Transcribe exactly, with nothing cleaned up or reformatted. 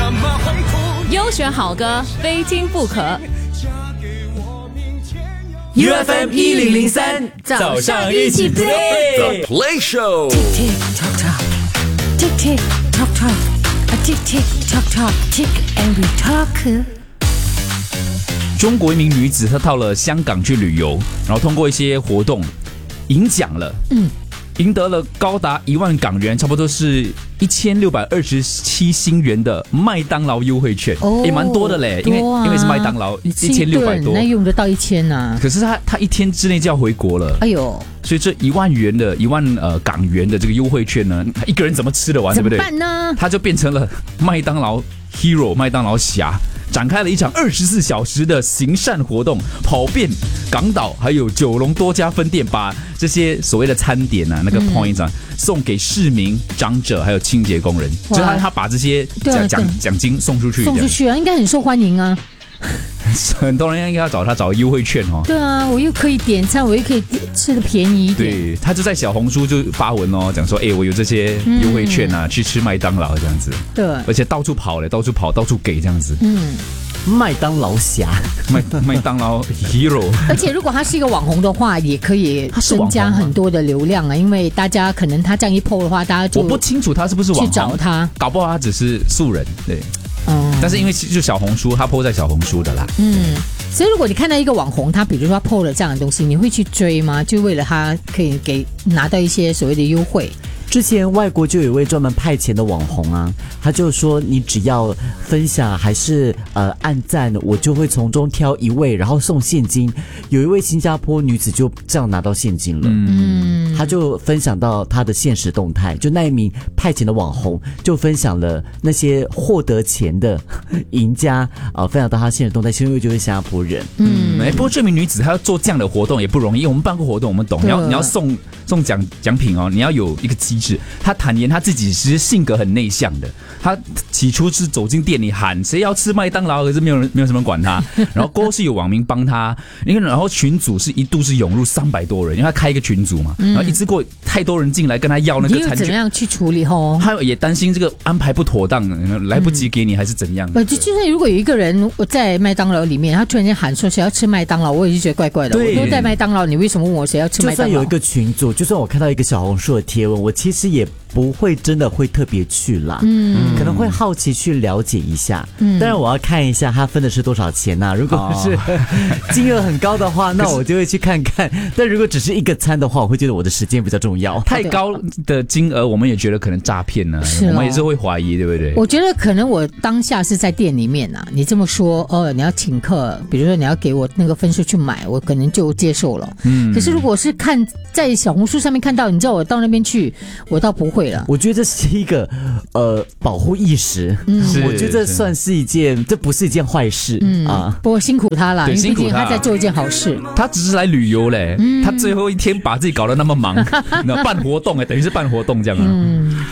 优选好歌，非听不可。 U F M 一零零三，早上一起 play The Play Show。 Tick tick tock tock, tick tick tock tock, a tick tick tock tock, tick and we talk。 中国一名女子她到了香港去旅游，然后通过一些活动赢奖了，嗯，赢得了高达一万港元，差不多是一千六百二十七新元的麦当劳优惠券，也蛮、哦、多的嘞，因为因为是麦当劳一千六百多， 那用得到一千啊。 可是他他一天之内就要回国了， 哎呦， 所以这一万元的一万呃港元的这个优惠券呢，一个人怎么吃得完，对不对？ 怎么办呢？ 他就变成了麦当劳 hero， 麦当劳侠。展开了一场二十四小时的行善活动，跑遍港岛还有九龙多家分店，把这些所谓的餐点啊，那个 points 啊，嗯、送给市民、长者还有清洁工人。就是他他把这些奖奖奖金送出去， 送出去啊，应该很受欢迎啊。 很多人应该要找他找优惠券哦。 对啊，我又可以点餐，我又可以吃的便宜一点。 对，他就在小红书就发文哦，讲说，哎，我有这些优惠券啊，嗯、去吃麦当劳这样子。 对， 而且到处跑嘞，到处跑，到处给这样子。 嗯。 麦当劳侠， 麦麦当劳 hero。 而且如果他是一个网红的话，也可以增加很多的流量啊，因为大家可能他这样一 po 的话，大家就我不清楚他是不是网红， 去找他， 搞不好他只是素人，对。 嗯， 但是因为就小红书，他 po 在小红书的啦。 嗯，所以如果你看到一个网红，他比如说他 po 了这样的东西，你会去追吗？就为了他可以给拿到一些所谓的优惠。 之前外国就有一位专门派钱的网红啊，他就说你只要分享还是呃按赞，我就会从中挑一位，然后送现金。有一位新加坡女子就这样拿到现金了，嗯，他就分享到他的现实动态，就那一名派钱的网红就分享了那些获得钱的赢家啊、呃，分享到他现实动态，因为就是新加坡人， 嗯，哎，不过这名女子她要做这样的活动也不容易，因为我们办过活动，我们懂，你要你要送送奖奖品哦，你要有一个机制。他坦言他自己其实性格很内向的，他起初是走进店里喊谁要吃麦当劳，可是没有人没有什么人管他。然后过后是有网民帮他，因为然后群组是一度是涌入三百多人，因为他开一个群组嘛，然后一次过太多人进来跟他要那个餐券， 你怎么样去处理吼？ 他也担心这个安排不妥当，来不及给你还是怎样？ 呃、嗯，就就算如果有一个人在麦当劳里面，他突然间喊说谁要吃麦当劳，我也是觉得怪怪的。我都在麦当劳，你为什么问我谁要吃麦当劳？ 就算有一个群组，就算我看到一个小红书的贴文，我其实也不会真的会特别去啦，嗯，可能会好奇去了解一下，嗯，当然我要看一下他分的是多少钱呐、啊。如果是、哦、金额很高的话，那我就会去看看。但如果只是一个餐的话，我会觉得我的时间比较重要。 太高的金额，我们也觉得可能诈骗呢，我们也是会怀疑，对不对？ 我觉得可能我当下是在店里面啊，你这么说，哦，你要请客，比如说你要给我那个分数去买，我可能就接受了。嗯，可是如果是看在小红书上面看到，你知道我到那边去，我倒不会。 我觉得这是一个呃保护意识，嗯，我觉得这算是一件，这不是一件坏事，嗯啊。 不过辛苦他了，因为毕竟他在做一件好事。 他只是来旅游嘞，嗯、他最后一天把自己搞得那么忙，办活动哎，等于是办活动这样啊。嗯